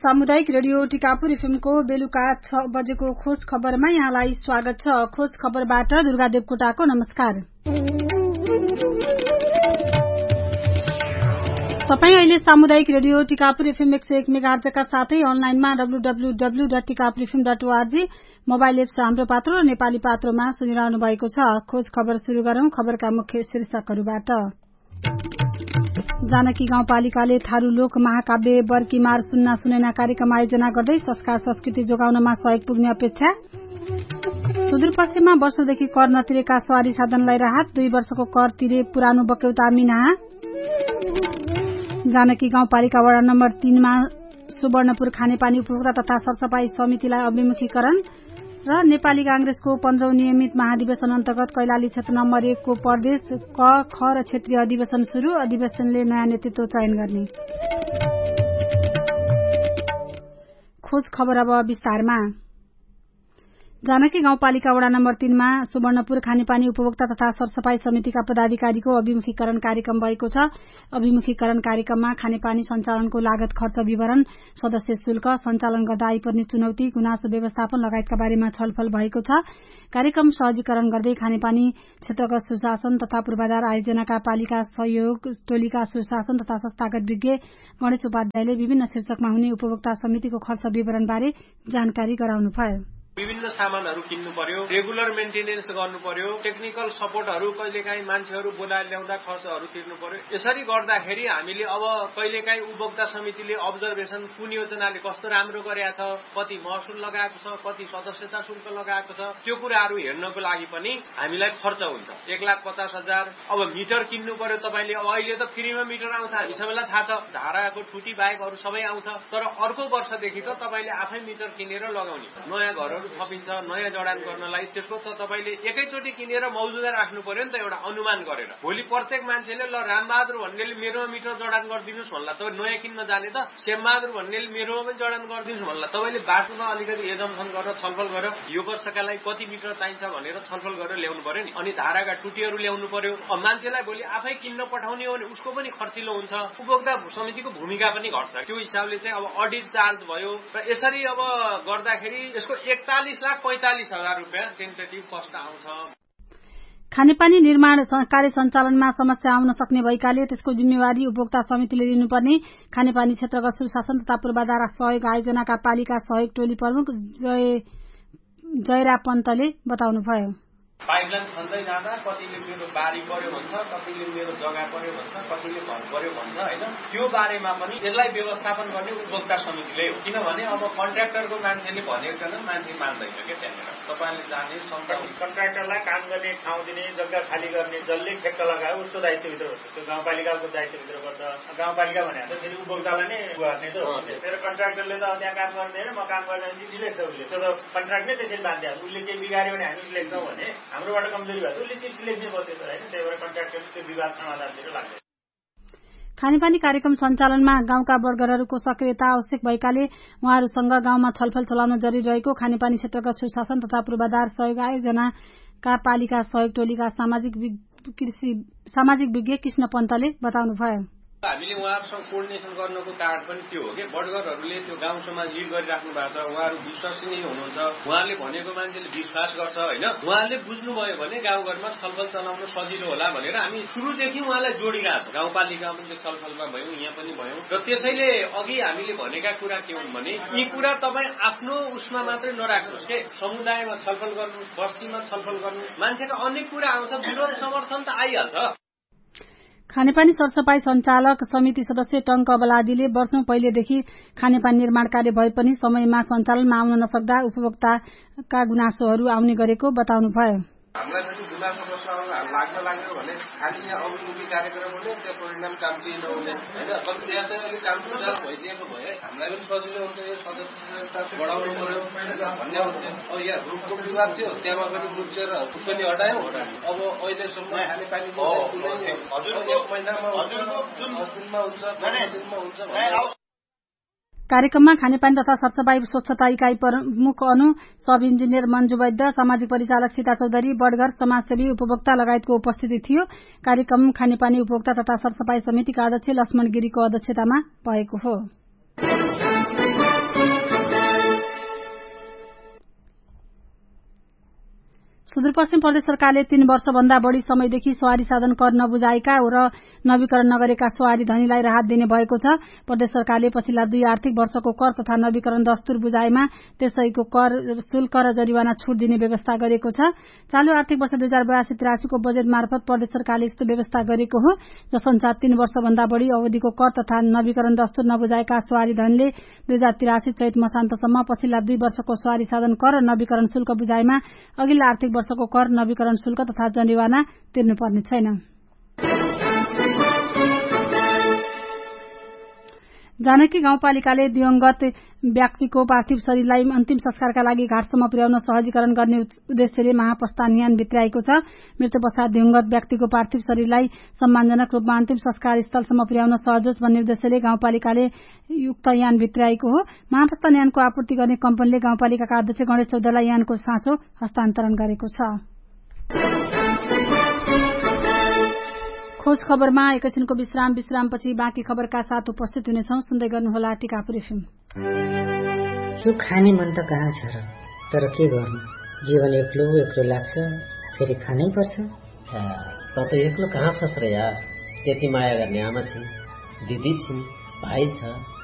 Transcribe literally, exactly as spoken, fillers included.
सामुदायिक रेडियो टिकापुर एफएमको बेलुका छ बजेको खोज खबरमा यहाँलाई स्वागत छ। खोज खबरबाट दुर्गा देवकोटाको नमस्कार। तपाई अहिले सामुदायिक रेडियो टिकापुर एफएम एक सय एक मेगाहर्जका साथै अनलाइनमा W W W dot Tikapur FM dot ORG mobile apps हाम्रो पात्रो र नेपाली पात्रोमा सुनिरहनु भएको छ। खोज खबर शुरू गरौं। खबरका मुख्य शीर्षकहरूबाट। जानकी गाउँपालिकाले थारू लोक महाकाव्य बर्कीमार सुन्ना सुनैना कार्यक्रम आयोजना गर्दै संस्कार संस्कृति जोगाउनमा सहयोग पुग्ने अपेक्षा। सुदूरपश्चिममा वर्षौंदेखि कर नतिरेका सवारी साधनलाई राहत, दुई वर्षको कर तिरे पुरानो बक्यौता मिनाहा। जानकी गाउँपालिका वडा नम्बर तीनमा सुवर्णपुर खानेपानी उपभोक्ता तथा सरसफाई समितिलाई अभिमुखीकरण र नेपाली कांग्रेसको पन्ध्रौं नियमित महाधिवेशन अन्तर्गत कैलाली क्षेत्र नम्बर एक को प्रदेश क ख र क्षेत्रीय अधिवेशन शुरू। अधिवेशनले नयाँ नेतृत्व चयन गर्ने। खोज खबर अब विस्तारमा। जानकी गाउँपालिका वडा नम्बर तीनमा सुवर्णपुर खानेपानी उपभोक्ता तथा सरसफाई समितिका पदाधिकारीको अभिमुखीकरण कार्यक्रम भएको छ। अभिमुखीकरण कार्यक्रममा खानेपानी सञ्चालनको लागत खर्च विवरण, सदस्य शुल्क, सञ्चालन गर्दा आइपर्ने चुनौती, गुनासो व्यवस्थापन लगायतका बारेमा छलफल भएको छ। कार्यक्रम सहजीकरण गर्दै खानेपानी क्षेत्रका सुशासन तथा पूर्वाधार आयोजनाका पालिका सहयोग टोलीका सुशासन तथा संस्थागत विज्ञ गणेश उपाध्यायले विभिन्न शीर्षकमा हुने उपभोक्ता समितिको खर्च विवरणबारे जानकारी गराउनुभयो। विभिन्न सामानहरू किन्नु पर्यो, रेगुलर मेन्टेनेन्स गर्नु पर्यो, टेक्निकल सपोर्टहरू कहिलेकाहीँ मान्छेहरू बोलाएर ल्याउँदा खर्चहरू तिर्नु पर्यो। यसरी गर्दाखेरि हामीले अब कहिलेकाहीँ उपभोक्ता समितिले अब्जर्भेसन कुन योजनाले कस्तो राम्रो गरेको छ, कति महसुल लगाएको छ, कति सदस्यता शुल्क लगाएको छ, त्यो कुराहरू हेर्नको लागि पनि हामीलाई खर्च हुन्छ। एक लाख पचास हजार। अब मिटर किन्नु पर्यो तपाईँले। अब अहिले त फ्रीमा मिटर आउँछ, हामी सबैलाई थाहा छ। धाराको ठुटी बाहेकहरू सबै आउँछ। तर अर्को वर्षदेखि त तपाईँले आफै मिटर किनेर लगाउने। नयाँ घरहरू थपिन्छ नयाँ जडान गर्नलाई, त्यसको त तपाईँले एकैचोटि किनेर मौजुदा राख्नु पर्यो नि त, एउटा अनुमान गरेर। भोलि प्रत्येक मान्छेले ल रामबहादुर भन्नेले मेरोमा मिटर जडान गरिदिनुहोस् भन्ला, तपाईँ नयाँ किन्न जाने त श्यामबहादुर भन्नेले मेरोमा पनि जडान गरिदिनुहोस् भन्ला, तपाईँले बाटोमा अलिकति एजम्सन गरेर छलफल गरेर यो वर्षका लागि कति मिटर चाहिन्छ भनेर छलफल गरेर ल्याउनु पर्यो नि। अनि धाराका टुटीहरू ल्याउनु पर्यो। अब मान्छेलाई भोलि आफै किन्न पठाउने हो भने उसको पनि खर्चिलो हुन्छ, उपभोक्ता समितिको भूमिका पनि घट्छ। त्यो हिसाबले चाहिँ अब अडिट चार्ज भयो र यसरी अब गर्दाखेरि यसको एकतालिस लाख पैंतालिस हजार रुपियाँ टेन्टेटिभ कस्ट आउँछ। खानेपानी निर्माण कार्य सञ्चालनमा समस्या आउन सक्ने भएकाले त्यसको जिम्मेवारी उपभोक्ता समितिले लिनुपर्ने खानेपानी क्षेत्रका सुशासन तथा पूर्वाधार सहयोग आयोजनाका पालिका सहयोग टोली प्रमुख जय जयरा पन्तले बताउनुभयो। पाइपलाइन खन्दै जाँदा कतिले मेरो बारी पर्यो भन्छ, कतिले मेरो जग्गा पर्यो भन्छ, कतिले घर पर्यो भन्छ होइन। त्यो बारेमा पनि यसलाई व्यवस्थापन गर्ने उपभोक्ता समितिले हो। किनभने अब कन्ट्राक्टरको मान्छेले भनेको छैन, मान्छे मान्दैन क्या त्यहाँनिर। तपाईँले जाने कन्ट्राक्टरलाई काम गर्ने ठाउँ दिने, जग्गा खाली गर्ने, जसले ठेक्का लगायो उसको दायित्वभित्र हुन्छ। त्यो गाउँपालिकाको दायित्वभित्र पर्छ। गाउँपालिका भने त फेरि उपभोक्तालाई नै गर्ने त हो। फेरि कन्ट्राक्टरले त त्यहाँ काम गर्दैन, म काम गर्दैन चिठी लेख्छ उसले। त्यो त कन्ट्राक्ट नै त्यसरी बाध्य। उसले केही बिगार्यो भने हामी लेख्छौँ भने हाम्रोबाट कमजोरी भएको उसले चिठी लेख्ने पर्छ होइन। त्यही भएर कन्ट्राक्टरले त्यो विवाद समाधानतिर लाग्छ। खानेपानी कार्यक्रम सञ्चालनमा गाउँका वर्गरहरूको सक्रियता आवश्यक भएकाले उहाँहरूसँग गाउँमा छलफल चलाउन जरुरी रहेको खानेपानी क्षेत्रका सुशासन तथा पूर्वाधार सहयोग आयोजनाका पालिका सहयोग टोलीका सामाजिक कृषि सामाजिक विज्ञ कृष्ण पन्तले बताउनुभयो। हामीले उहाँहरूसँग कोर्डिनेसन गर्नको कारण पनि त्यो हो कि वर्गरहरूले त्यो गाउँ समाज लिड गरिराख्नु भएको छ। उहाँहरू विश्वसनीय हुनुहुन्छ, उहाँले भनेको मान्छेले विश्वास गर्छ होइन। उहाँले बुझ्नुभयो भने गाउँघरमा छलफल चलाउन सजिलो होला भनेर हामी सुरुदेखि उहाँलाई जोडिरहेको छौँ। गाउँपालिकामा पनि छलफलमा भयौँ, यहाँ पनि भयौँ। र त्यसैले अघि हामीले भनेका कुरा के हुन् भने यी कुरा तपाईँ आफ्नो उसमा मात्रै नराख्नुहोस् के, समुदायमा छलफल गर्नुहोस्, बस्तीमा छलफल गर्नुहोस्। मान्छेका अनेक कुरा आउँछ, विरोध समर्थन त आइहाल्छ। खानेपानी सरसफाई सञ्चालक समिति सदस्य टंक बलादीले वर्षौं पहिलेदेखि खानेपानी निर्माण कार्य भए पनि समयमा सञ्चालनमा आउन नसक्दा उपभोक्ताका गुनासोहरू आउने गरेको बताउनुभयो। हामीलाई पनि गुनासो प्रश्न लाग्न लाग्यो भने खालि यहाँ अभिमुखी कार्यक्रम हुने, त्यो परिणाम काम केही नहुने होइन। कति यहाँ चाहिँ अलिक काम सुचार भइदिएको भए हामीलाई पनि सजिलो हुन्छ, यो सदस्यता बढाउनु पर्यो भन्ने हुन्थ्यो। अब यहाँ रुखको विवाद थियो, त्यहाँ पनि बुझेर रुख पनि हटायौँ। अब अहिलेसम्म खानेपानी एक महिनामा हुन्छ। कार्यक्रममा खानेपानी तथा सरसफाई स्वच्छता इकाई प्रमुख अनु, सब इन्जिनियर मञ्जु वैद्य, सामाजिक परिचालक सीता चौधरी, बडगर समाजसेवी, उपभोक्ता लगायतको उपस्थिति थियो। कार्यक्रम खानेपानी उपभोक्ता तथा सरसफाई समितिका अध्यक्ष लक्ष्मण गिरीको अध्यक्षतामा भएको हो। सुदूरपश्चिम प्रदेश सरकारले तीन वर्षभन्दा बढ़ी समयदेखि सवारी साधन कर नबुझाएका र नवीकरण नगरेका सवारी धनीलाई राहत दिने भएको छ। प्रदेश सरकारले पछिल्ला दुई आर्थिक वर्षको कर तथा नवीकरण दस्तुर बुझाएमा त्यसैको कर शुल्क र जरिवाना छूट दिने व्यवस्था गरेको छ। चालू आर्थिक वर्ष दुई हजार बयासी त्रियासी को बजेट मार्फत प्रदेश सरकारले यस्तो व्यवस्था गरेको हो, जसअनुसार तीन वर्षभन्दा बढ़ी अवधिको कर तथा नवीकरण दस्तुर नबुझाएका सवारी धनीले दुई हजार तिरासी चैत मसान्तसम्म पछिल्ला दुई वर्षको सवारी साधन कर र नवीकरण शुल्क बुझाएमा अघिल्ला आर्थिक वर्षको कर नवीकरण शुल्क तथा जरिवाना तिर्नुपर्ने छैन। जानकी गाउँपालिकाले दिवंगत व्यक्तिको पार्थिव शरीरलाई अन्तिम संस्कारका लागि घाटसम्म पुर्याउन सहजीकरण गर्ने उद्देश्यले महाप्रस्थान यान भित्राएको छ। मृत्यु पश्चात दिवंगत व्यक्तिको पार्थिव शरीरलाई सम्मानजनक रूपमा अन्तिम संस्कार स्थलसम्म पुर्याउन सहज होस् भन्ने उद्देश्यले गाउँपालिकाले युक्त यान भित्राएको हो। महाप्रस्थान यानको आपूर्ति गर्ने कम्पनीले गाउँपालिकाका अध्यक्ष गणेश चौधरीलाई यानको साँचो हस्तान्तरण गरेको छ। खोज खबरमा एकैछिनको विश्राम विश्रामपछि बाँकी खबरका साथ उपस्थित हुनेछौं। सुन्दै गर्नुहोला टिकापुर एफएम। यो खाने मन त कहाँ छ र, तर के गर्नु, जीवन एक्लो एक्लो लाग्छ, फेरि खानै पर्छ। त त एक्लो कहाँ छस् र यार, त्यति माया गर्ने आमा छिन्, दिदी छिन्, भाइ छ,